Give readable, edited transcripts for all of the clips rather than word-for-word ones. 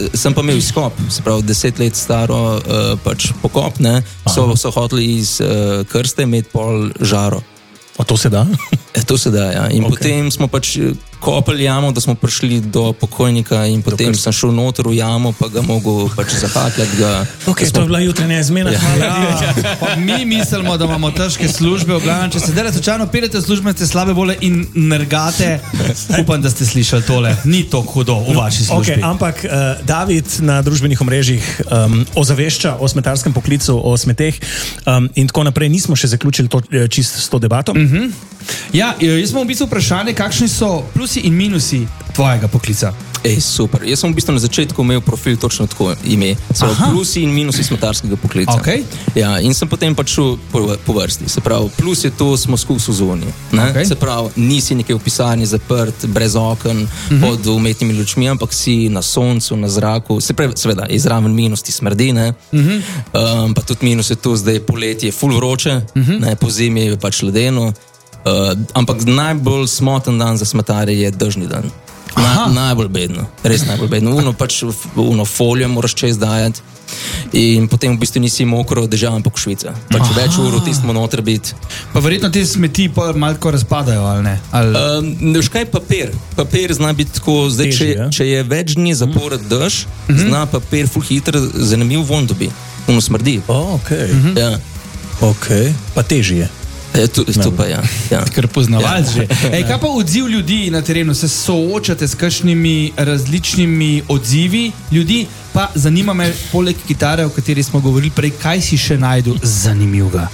sem pa imel izkop, se pravi 10 let staro pač pokop, ne, so hoteli iz krste imeti pol žaro. A to se da? To se da, ja. In potem smo pač kopali jamo, da smo prišli do pokojnika in potem sem šel noter v jamo, pa ga mogel pač zahakljati ga. To je bila jutranja izmena. Pa mi mislimo, da imamo težke službe, če se dele slučajno pelete službe, ste slabe vole in nergate, upam, da ste slišali tole. Ni to hudo v vaši službi. Ampak David na družbenih omrežjih ozavešča o smetarskem poklicu, o smeteh in tako naprej. Nismo še zaključili čisto s to debato. Ja, jaz sem v bistvu vprašanje, kakšni so plusi in minusi tvojega poklica? Super. Jaz sem v bistvu na začetku imel profil točno tako ime. Plusi in minusi smetarskega poklica. Okay. Ja, in sem potem pač šel po vrsti. Se pravi, plus je to, smo skupaj v zoni. Okay. Se pravi, nisi nekaj v pisarni zaprt, brez oken, pod umetnimi lučmi, ampak si na soncu, na zraku. Se pravi, seveda, izraven minus ti smrdi, ne? Pa tudi minus je to, zdaj poletje je ful vroče, ne? Po zimi je pač ledeno. Ampak najbolj smoten dan za smetarje je dežni dan. Najbolj bedno, res najbolj bedno. Uno folijo moraš čez dajati in potem v bistvu nisi mokro dežal, ampak v Švica. Pač več ur v tistem noter biti. Pa verjetno te smeti malo razpadajo, ali ne? Veš kaj, papir. Papir zna biti tako, zdaj, če je več dni zapored dež, zna papir ful hitro zanimiv von dobi. Uno smrdi. Ja. Pa težje je. To pa ja. Ker poznavalc že. Kaj pa odziv ljudi na terenu? Se soočate s kakšnimi različnimi odzivi ljudi? Pa zanima me, poleg kitare, o kateri smo govorili prej, kaj si še najdu zanimivega?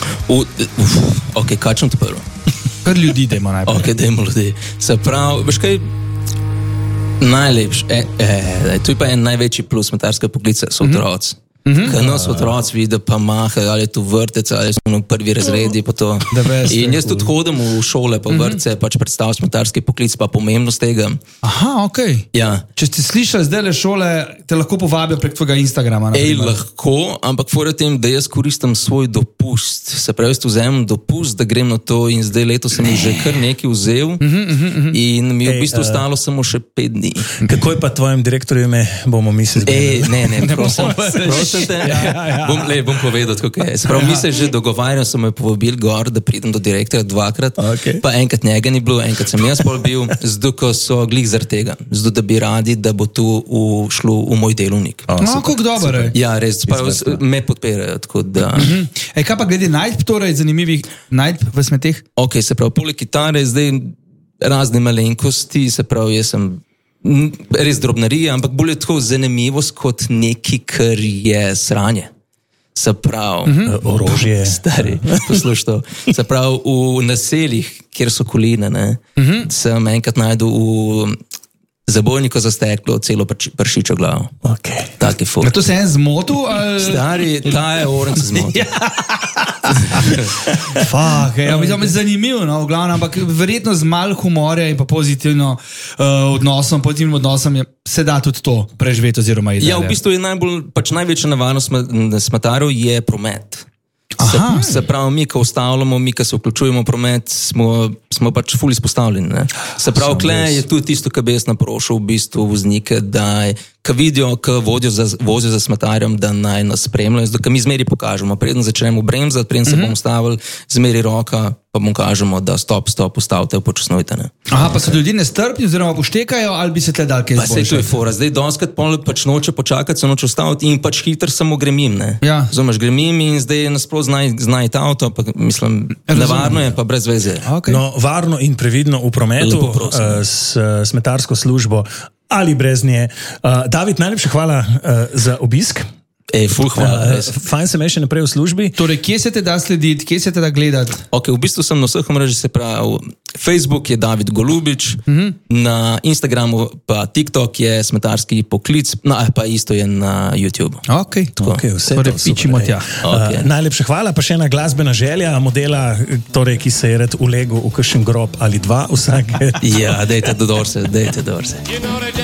Kaj čem to prvo? Kar ljudi dajmo najprej. Dajmo ljudi. Se pravi, veš kaj, najlepši, to je pa en največji plus smetarskega poklica, so otroci. Kaj nas otroci vidi, pa maha, ali je to vrtec, ali smo v prvi razredi, pa to. In jaz tudi hodim v šole, pa vrtce, pač predstavljam smetarski poklic, pa pomembnost tega. Ja. Če ste slišali zdaj le šole, te lahko povabijo prek tvojega Instagrama. Lahko, ampak fora tem, da jaz koristim svoj dopust. Se pravi, jaz vzemem dopust, da grem na to in zdaj leto sem že kar nekaj vzel in mi je v bistvu ostalo samo še 5 dni. Kako je pa tvojem direktorju ime? Bomo mislili. Ne, prosim. Bom povedal, kako je. Sprav, mi se že dogovarjamo, so me povabili gor, da pridem do direktorja 2-krat, pa enkrat njega ni bilo, enkrat sem jaz pol bil, zato ko so glih zaradi tega, zato da bi radi, da bo tu šlo v moj delovnik. Kako dobro je. Ja, res, pa me podpirajo, tako da. Kaj pa glede najdb, torej zanimivih najdb v smeteh? Se pravi, poleg kitare, zdaj razne malenkosti, se pravi, jaz sem res drobnarija, ampak bolj je tako zanimivost kot nekaj, kar je sranje. Se pravi, orožje. Stari, poslušaj to. Se pravi, v naseljih, kjer so koline, sem enkrat najdel v zabojniku za steklo celo pršičo glavo. Tak je ful. To se en zmotil? Stari, ta je oren se zmotil. Zanimivo, no, v glavnem, ampak verjetno z malo humorja in pa pozitivnim odnosom se da tudi to preživeti oziroma ideje. Ja, v bistvu je največja nevarnost smetarjev je promet. Se pravi, mi, ko ustavljamo, mi, ko se vključujemo v promet, smo pač ful izpostavljeni. Se pravi, kle je tudi tisto, kar bi jaz naprošal v bistvu voznike, da ko vidijo, ko vozijo za smetarjem, da naj nas spremljajo, zato mi zmeri pokažemo, preden začnemo bremzati, preden se bomo ustavili, zmeri roka, pa bomo kažemo, da stop, ustavite, upočasnujte. Pa so ljudi nestrpni oziroma poštekajo, ali bi se tle dal kaj izboljšati? Pa sej to je fora, zdaj doskrat pač noče počakati, se noče ustaviti in pač hitro samo gremim, Zomeš, gremim in zdaj nasploh znaj ta avto, pa mislim, nevarno je, pa brez veze. No, varno in previdno v prometu s smetarsko službo ali brez nje. David, najlepša hvala za obisk. Ful hvala. Fajn se me še naprej v službi. Torej, kje se te da slediti, kje se te da gledati? V bistvu sem na vseh omrežjih, se pravi, Facebook je David Golubič, na Instagramu pa TikTok je smetarski poklic, pa isto je na YouTube. Vse to pičimo tja. Najlepša hvala, pa še ena glasbena želja modela, torej, ki se je rad ulegel v kakšen grob ali dva vsak. Ja, dejte do dorse.